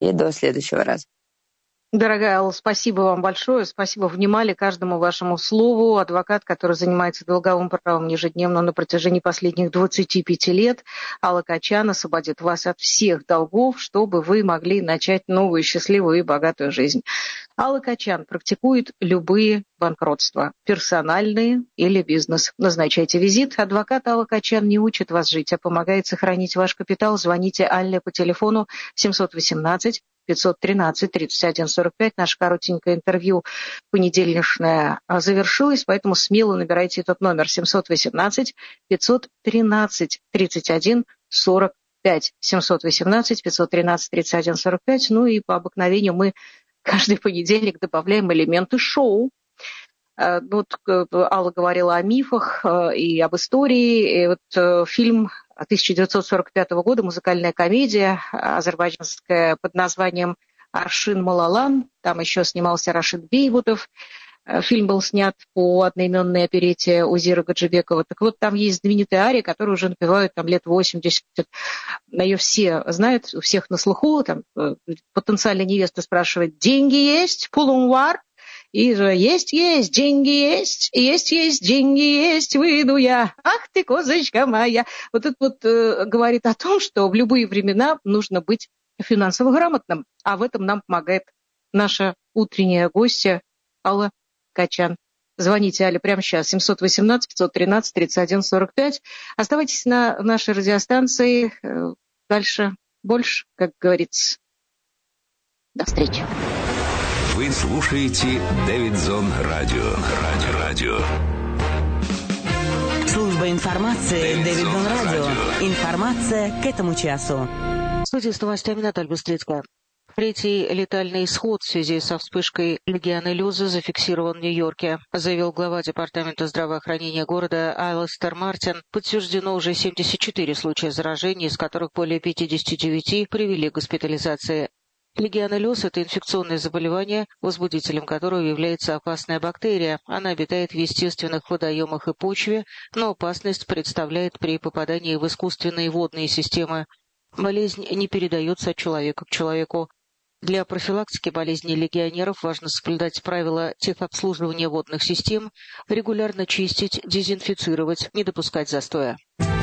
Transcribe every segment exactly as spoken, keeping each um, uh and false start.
И до следующего раза. Дорогая Алла, спасибо вам большое. Спасибо, внимали каждому вашему слову. Адвокат, который занимается долговым правом ежедневно на протяжении последних двадцати пяти лет, Алла Качан, освободит вас от всех долгов, чтобы вы могли начать новую, счастливую и богатую жизнь. Алла Качан практикует любые банкротства, персональные или бизнес. Назначайте визит. Адвокат Алла Качан не учит вас жить, а помогает сохранить ваш капитал. Звоните Алле по телефону семь один восемь пятьсот тринадцать тридцать один сорок пять. Наше коротенькое интервью понедельничное завершилось, поэтому смело набирайте этот номер семь один восемь пятьсот тринадцать тридцать один сорок пять. семь один восемь пятьсот тринадцать тридцать один сорок пять. Ну и по обыкновению мы каждый понедельник добавляем элементы шоу. Вот Алла говорила о мифах и об истории. И вот фильм тысяча девятьсот сорок пятого года, музыкальная комедия азербайджанская под названием «Аршин Малалан». Там еще снимался Рашид Бейбутов. Фильм был снят по одноименной оперете Узира Гаджибекова. Так вот, там есть знаменитая ария, которую уже напевают там лет восемьдесят. Ее все знают, у всех на слуху. Там потенциальная невеста спрашивает: «Деньги есть? Пулумвар?» И же есть, есть, деньги есть, есть, есть, деньги есть, выйду я, ах ты, козочка моя. Вот это вот э, говорит о том, что в любые времена нужно быть финансово грамотным, а в этом нам помогает наша утренняя гостья Алла Качан. Звоните Алле прямо сейчас, семь один восемь пятьсот тринадцать тридцать один сорок пять. Оставайтесь на нашей радиостанции, э, дальше больше, как говорится. До встречи. Вы слушаете Дэвидсон Радио. Радио. Радио. Служба информации Дэвидсон Радио. Информация к этому часу. В студии с новостями Наталья Быстрицкая. Третий летальный исход в связи со вспышкой легионеллеза зафиксирован в Нью-Йорке, заявил глава департамента здравоохранения города Алистер Мартин. Подтверждено уже семьдесят четыре случая заражения, из которых более пятьдесят девять привели к госпитализации. Легионеллез – это инфекционное заболевание, возбудителем которого является опасная бактерия. Она обитает в естественных водоемах и почве, но опасность представляет при попадании в искусственные водные системы. Болезнь не передается от человека к человеку. Для профилактики болезней легионеров важно соблюдать правила техобслуживания водных систем, регулярно чистить, дезинфицировать, не допускать застоя.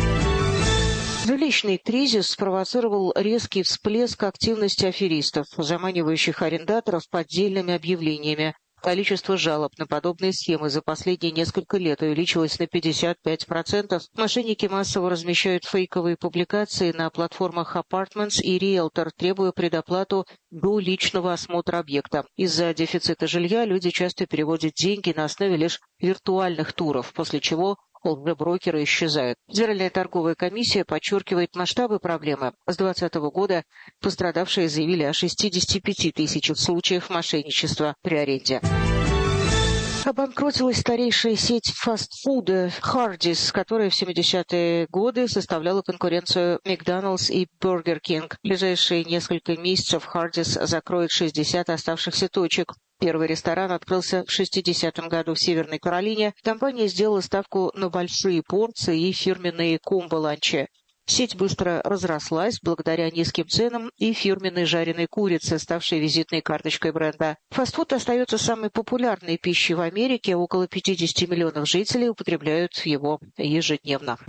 Жилищный кризис спровоцировал резкий всплеск активности аферистов, заманивающих арендаторов поддельными объявлениями. Количество жалоб на подобные схемы за последние несколько лет увеличилось на пятьдесят пять процентов. Мошенники массово размещают фейковые публикации на платформах Apartments и Realtor, требуя предоплату до личного осмотра объекта. Из-за дефицита жилья люди часто переводят деньги на основе лишь виртуальных туров, после чего лжеброкеры исчезают. Федеральная торговая комиссия подчеркивает масштабы проблемы. С две тысячи двадцатого года пострадавшие заявили о шестидесяти пяти тысячах случаев мошенничества при аренде. Обанкротилась старейшая сеть фастфуда Hardee's, которая в семидесятые годы составляла конкуренцию Макдоналдс и Burger King. В ближайшие несколько месяцев Hardee's закроет шестьдесят оставшихся точек. Первый ресторан открылся в шестидесятом году в Северной Каролине. Компания сделала ставку на большие порции и фирменные комбо-ланчи. Сеть быстро разрослась благодаря низким ценам и фирменной жареной курице, ставшей визитной карточкой бренда. Фастфуд остается самой популярной пищей в Америке. Около пятьдесят миллионов жителей употребляют его ежедневно.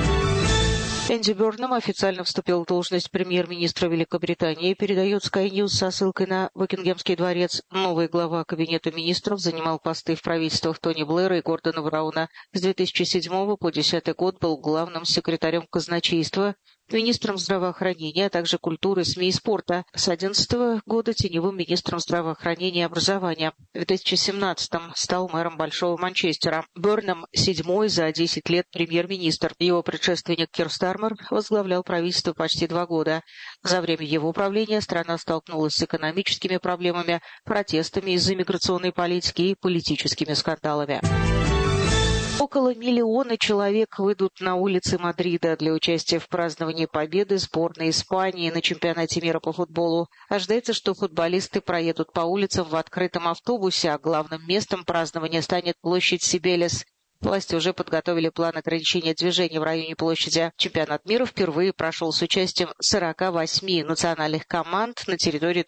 Энди Бернам официально вступил в должность премьер-министра Великобритании, передает Sky News со ссылкой на Букингемский дворец. Новый глава Кабинета министров занимал посты в правительствах Тони Блэра и Гордона Брауна. С две тысячи седьмого по две тысячи десятый год был главным секретарем казначейства, министром здравоохранения, а также культуры, СМИ и спорта. С две тысячи одиннадцатого года теневым министром здравоохранения и образования. В две тысячи семнадцатом стал мэром Большого Манчестера. Бернам седьмой за десять лет премьер-министр. Его предшественник Кир Стармер возглавлял правительство почти два года. За время его правления страна столкнулась с экономическими проблемами, протестами из-за миграционной политики и политическими скандалами. Около миллиона человек выйдут на улицы Мадрида для участия в праздновании победы сборной Испании на чемпионате мира по футболу. Ожидается, что футболисты проедут по улицам в открытом автобусе, а главным местом празднования станет площадь Сибелес. Власти уже подготовили план ограничения движения в районе площади. Чемпионат мира впервые прошел с участием сорока восьми национальных команд на территории